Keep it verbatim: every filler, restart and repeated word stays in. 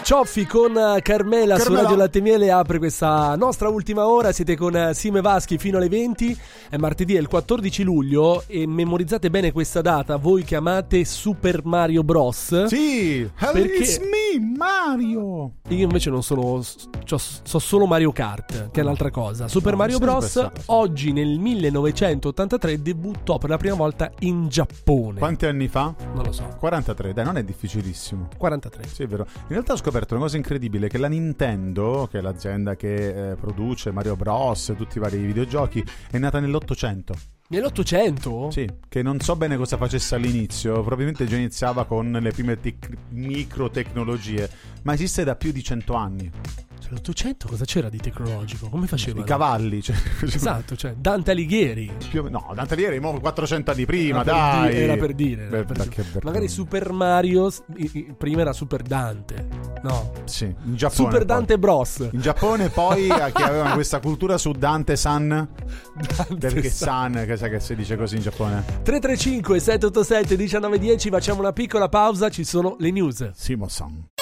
Cioffi con Carmela, Carmela su Radio Latte Miele apre questa nostra ultima ora. Siete con Sime Vaschi fino alle venti. È martedì, è il quattordici luglio e memorizzate bene questa data voi che amate Super Mario Bros. Sì, perché it's me Mario. Io invece non sono, so, so solo Mario Kart, che è un'altra cosa. Super no, Mario Bros. Oggi nel millenovecentottantatré debuttò per la prima volta in Giappone. Quanti anni fa? Non lo so. quarantatré, dai, non è difficilissimo. quarantatré. Sì, è vero. In realtà ho scoperto una cosa incredibile, che la Nintendo, che è l'azienda che eh, produce Mario Bros, tutti i vari videogiochi, è nata nell'Ottocento. Nell'Ottocento? Sì, che non so bene cosa facesse all'inizio, probabilmente già iniziava con le prime tec- microtecnologie, ma esiste da più di cento anni. Cioè, l'Ottocento cosa c'era di tecnologico? Come faceva? I cavalli, cioè, esatto, cioè Dante Alighieri. Più, no, Dante Alighieri mo quattrocento anni prima, era dai. Per era per dire. Era Beh, per dire. Beh, Magari Super Mario prima era Super Dante. No. Sì, in Giappone. Super Dante poi. Bros. In Giappone poi che avevano questa cultura su Dante San. Dante perché San, San, che sa che si dice così in Giappone. tre tre cinque sette otto sette uno nove uno zero, facciamo una piccola pausa, ci sono le news. Simo San.